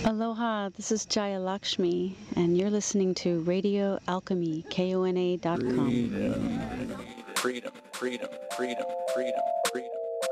Aloha, this is Jaya Lakshmi, and you're listening to Radio Alchemy, KONA.com. Freedom, freedom, freedom, freedom, freedom, freedom.